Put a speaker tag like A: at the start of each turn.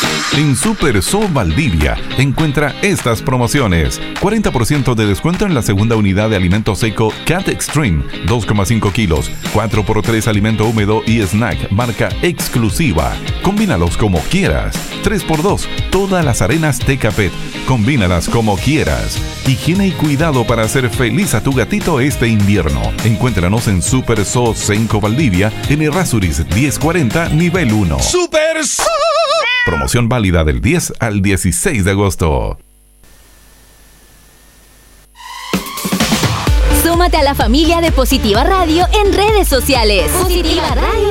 A: En Super So Valdivia encuentra estas promociones: 40% de descuento en la segunda unidad de alimento seco Cat Extreme 2,5 kilos, 4x3 alimento húmedo y snack marca exclusiva. Combínalos como quieras. 3x2 todas las arenas Tecapet. Combínalas como quieras. Higiene y cuidado para hacer feliz a tu gatito este invierno. Encuéntranos en Super So Senco Valdivia en Errázuriz 1040 nivel 1.
B: Super So.
A: Promoción válida del 10 al 16 de agosto.
C: Súmate a la familia de Positiva Radio en redes sociales. Positiva Radio